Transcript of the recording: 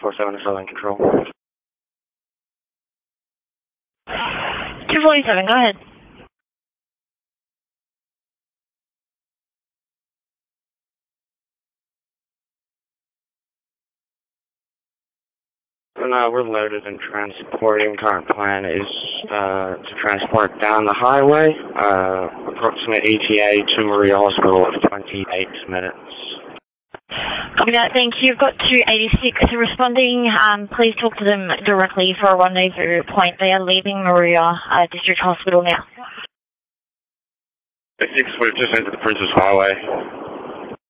47 Southern Control. 247, go ahead. No, we're loaded and transporting. Current plan is to transport down the highway, approximate ETA to Maria Hospital of 28 minutes. Copy that, thank you. You've got 286 responding. Please talk to them directly for a rendezvous point. They are leaving Maria District Hospital now. 6, we've just entered the Princess Highway.